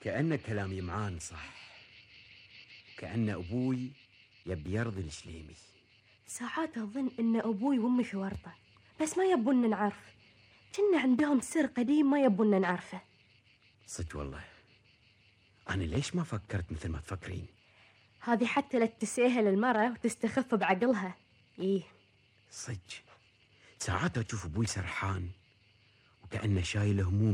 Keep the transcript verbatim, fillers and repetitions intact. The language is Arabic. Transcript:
كأن كلامي معان صح، كأن أبوي يبي يرضي الشليمي. ساعات أظن إن أبوي وأمي في ورطة، بس ما يبون نعرف، كنا عندهم سر قديم ما يبون نعرفه. صدق والله، أنا ليش ما فكرت مثل ما تفكرين؟ هذه حتى لا تسيها للمرأة وتستخف بعقلها. إيه صدق، ساعات أشوف أبوي سرحان وكأنه شايل هموم